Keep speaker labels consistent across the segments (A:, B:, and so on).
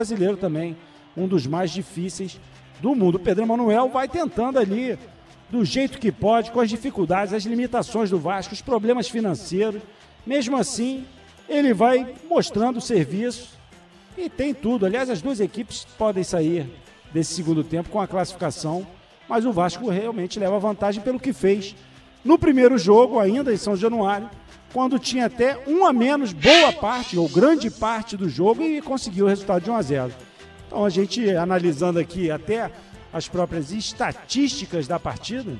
A: brasileiro também, um dos mais difíceis do mundo. O Pedro Emanuel vai tentando ali, do jeito que pode, com as dificuldades, as limitações do Vasco, os problemas financeiros. Mesmo assim, ele vai mostrando o serviço e tem tudo. Aliás, as duas equipes podem sair desse segundo tempo com a classificação, mas o Vasco realmente leva vantagem pelo que fez no primeiro jogo, ainda em São Januário, quando tinha até um a menos, boa parte, ou grande parte do jogo, e conseguiu o resultado de 1-0. Então, a gente analisando aqui até as próprias estatísticas da partida,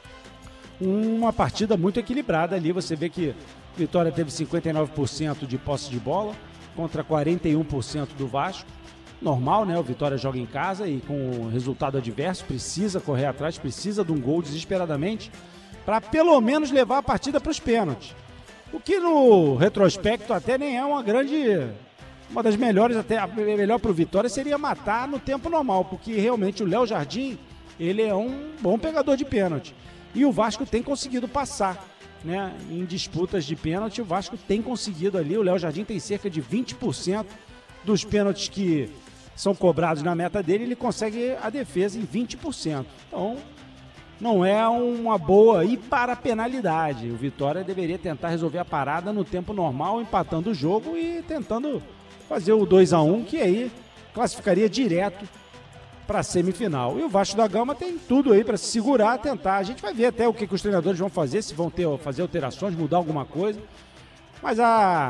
A: uma partida muito equilibrada ali. Você vê que Vitória teve 59% de posse de bola contra 41% do Vasco. Normal, né? O Vitória joga em casa e com resultado adverso precisa correr atrás, precisa de um gol desesperadamente para pelo menos levar a partida para os pênaltis. O que no retrospecto até nem é uma das melhores, até a melhor para o Vitória seria matar no tempo normal, porque realmente o Léo Jardim, ele é um bom pegador de pênalti. E o Vasco tem conseguido passar, né? Em disputas de pênalti, o Vasco tem conseguido ali, o Léo Jardim tem cerca de 20% dos pênaltis que são cobrados na meta dele, ele consegue a defesa em 20%. Então, não é uma boa ir para a penalidade. O Vitória deveria tentar resolver a parada no tempo normal, empatando o jogo e tentando fazer o 2-1, que aí classificaria direto para a semifinal. E o Vasco da Gama tem tudo aí para se segurar, tentar. A gente vai ver até o que os treinadores vão fazer, se vão fazer alterações, mudar alguma coisa. Mas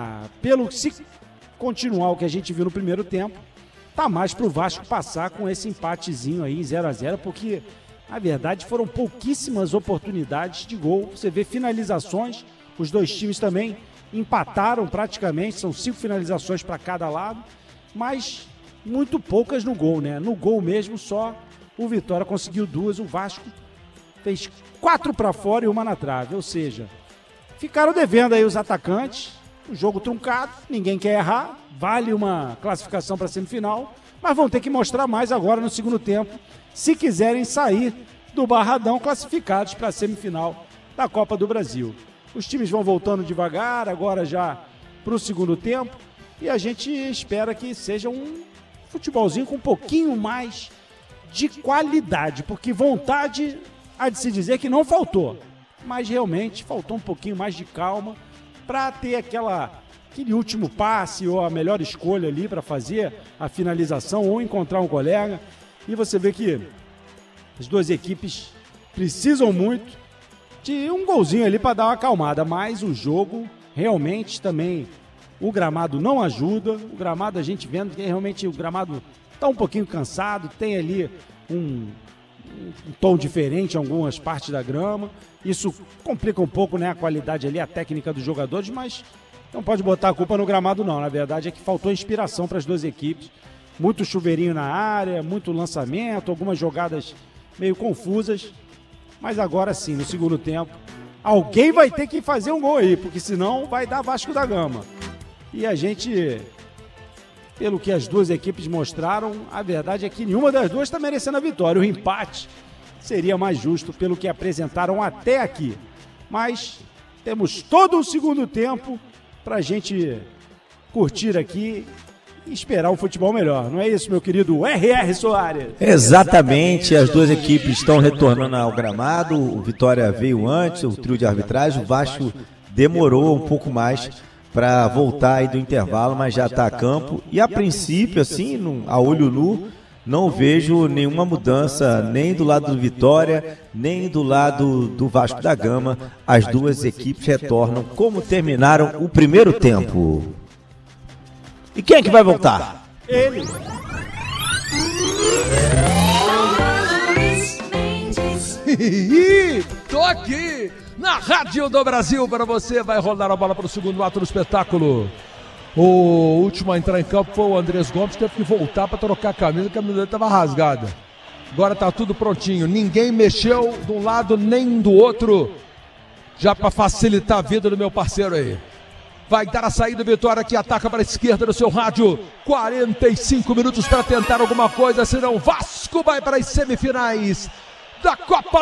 A: se continuar o que a gente viu no primeiro tempo, tá mais para o Vasco passar com esse empatezinho aí, 0-0, porque na verdade foram pouquíssimas oportunidades de gol. Você vê finalizações, os dois times também empataram praticamente, são 5 finalizações para cada lado, mas muito poucas no gol, né? No gol mesmo só o Vitória conseguiu 2, o Vasco fez 4 para fora e 1 na trave, ou seja, ficaram devendo aí os atacantes, o jogo truncado, ninguém quer errar, vale uma classificação para a semifinal, mas vão ter que mostrar mais agora no segundo tempo, se quiserem sair do Barradão classificados para a semifinal da Copa do Brasil. Os times vão voltando devagar, agora já para o segundo tempo, e a gente espera que seja um futebolzinho com um pouquinho mais de qualidade, porque vontade há de se dizer que não faltou, mas realmente faltou um pouquinho mais de calma para ter aquele último passe ou a melhor escolha ali para fazer a finalização ou encontrar um colega. E você vê que as duas equipes precisam muito de um golzinho ali para dar uma acalmada, mas o jogo realmente também, o gramado não ajuda. O gramado, a gente vendo que realmente o gramado está um pouquinho cansado, tem ali um tom diferente em algumas partes da grama. Isso complica um pouco, né, a qualidade ali, a técnica dos jogadores, mas não pode botar a culpa no gramado não. Na verdade é que faltou inspiração para as duas equipes. Muito chuveirinho na área, muito lançamento, algumas jogadas meio confusas. Mas agora sim, no segundo tempo, alguém vai ter que fazer um gol aí, porque senão vai dar Vasco da Gama. E a gente, pelo que as duas equipes mostraram, a verdade é que nenhuma das duas está merecendo a vitória. O empate seria mais justo pelo que apresentaram até aqui. Mas temos todo um segundo tempo para a gente curtir aqui e esperar um futebol melhor. Não é isso, meu querido R.R. Soares?
B: Exatamente, as duas equipes estão retornando ao gramado. O Vitória veio antes, o trio de arbitragem. O Vasco demorou um pouco mais para voltar aí do intervalo, mas já está a campo. E a princípio, assim, a olho nu, não vejo nenhuma mudança nem do lado do Vitória, nem do lado do Vasco da Gama. As duas equipes retornam como terminaram o primeiro tempo. E quem é que vai voltar?
A: Ele.
C: Tô aqui na Rádio do Brasil para você. Vai rolar a bola para o segundo ato do espetáculo. O último a entrar em campo foi o Andrés Gomes, que teve que voltar para trocar a camisa dele estava rasgada. Agora tá tudo prontinho. Ninguém mexeu de um lado nem do outro, já para facilitar a vida do meu parceiro aí. Vai dar a saída, Vitória, que ataca para a esquerda do seu rádio. 45 minutos para tentar alguma coisa, senão Vasco vai para as semifinais da Copa